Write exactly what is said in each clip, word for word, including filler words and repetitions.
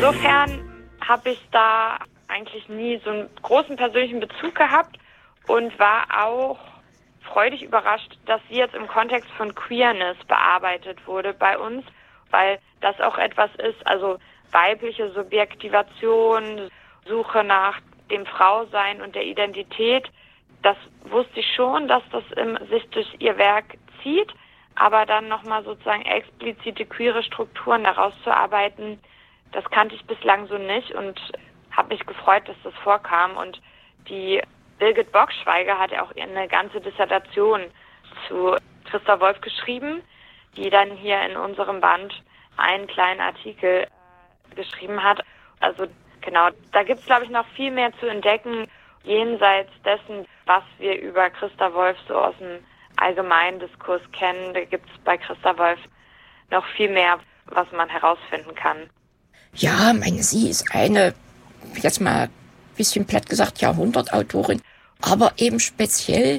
insofern habe ich da eigentlich nie so einen großen persönlichen Bezug gehabt und war auch freudig überrascht, dass sie jetzt im Kontext von Queerness bearbeitet wurde bei uns, weil das auch etwas ist, also weibliche Subjektivation, Suche nach dem Frausein und der Identität. Das wusste ich schon, dass das im, sich durch ihr Werk zieht, aber dann nochmal sozusagen explizite queere Strukturen daraus zu arbeiten, das kannte ich bislang so nicht und habe mich gefreut, dass das vorkam. Und die Birgit Bockschweiger hat ja auch eine ganze Dissertation zu Christa Wolf geschrieben, die dann hier in unserem Band einen kleinen Artikel äh, geschrieben hat. Also genau, da gibt es, glaube ich, noch viel mehr zu entdecken, jenseits dessen, was wir über Christa Wolf so aus dem allgemeinen Diskurs kennen. Da gibt es bei Christa Wolf noch viel mehr, was man herausfinden kann. Ja, meine, sie ist eine, jetzt mal ein bisschen platt gesagt, Jahrhundertautorin, aber eben speziell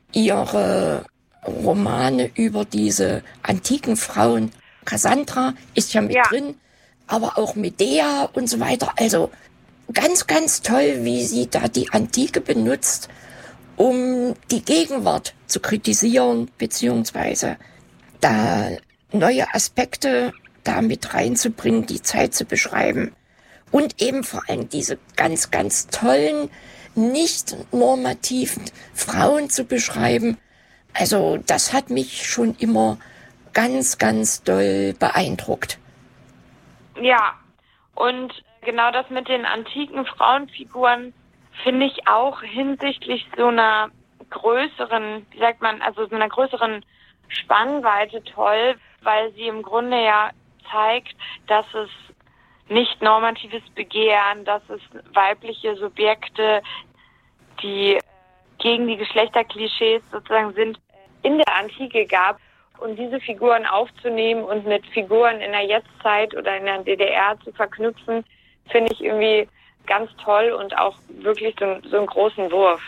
ihre Romane über diese antiken Frauen. Cassandra ist ja mit ja. drin, aber auch Medea und so weiter. Also ganz, ganz toll, wie sie da die Antike benutzt, um die Gegenwart zu kritisieren, beziehungsweise da neue Aspekte da mit reinzubringen, die Zeit zu beschreiben. Und eben vor allem diese ganz, ganz tollen, nicht normativen Frauen zu beschreiben. Also das hat mich schon immer ganz, ganz doll beeindruckt. Ja, und genau das mit den antiken Frauenfiguren finde ich auch hinsichtlich so einer größeren, wie sagt man, also so einer größeren Spannweite toll, weil sie im Grunde ja zeigt, dass es nicht normatives Begehren, dass es weibliche Subjekte, die gegen die Geschlechterklischees sozusagen sind, in der Antike gab. Und diese Figuren aufzunehmen und mit Figuren in der Jetztzeit oder in der D D R zu verknüpfen, finde ich irgendwie ganz toll und auch wirklich so, so einen großen Wurf.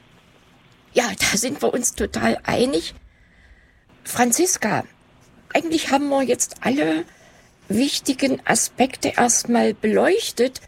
Ja, da sind wir uns total einig. Franziska, eigentlich haben wir jetzt alle wichtigen Aspekte erstmal beleuchtet.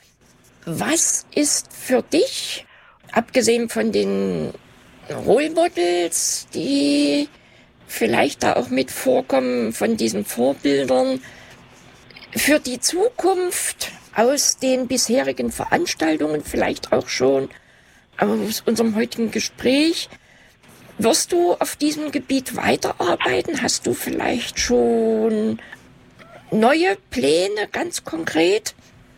Was ist für dich, abgesehen von den Role Models, die vielleicht da auch mit vorkommen, von diesen Vorbildern, für die Zukunft aus den bisherigen Veranstaltungen, vielleicht auch schon aus unserem heutigen Gespräch, wirst du auf diesem Gebiet weiterarbeiten? Hast du vielleicht schon neue Pläne, ganz konkret?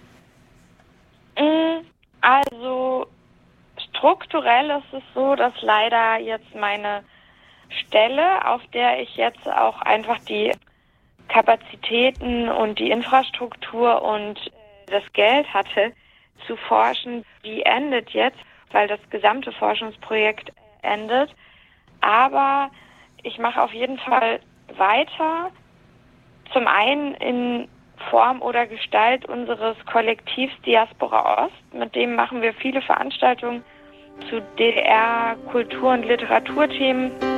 Also strukturell ist es so, dass leider jetzt meine Stelle, auf der ich jetzt auch einfach die Kapazitäten und die Infrastruktur und das Geld hatte, zu forschen, die endet jetzt, weil das gesamte Forschungsprojekt endet. Aber ich mache auf jeden Fall weiter, zum einen in Form oder Gestalt unseres Kollektivs Diaspora Ost. Mit dem machen wir viele Veranstaltungen zu D D R-Kultur- und Literaturthemen.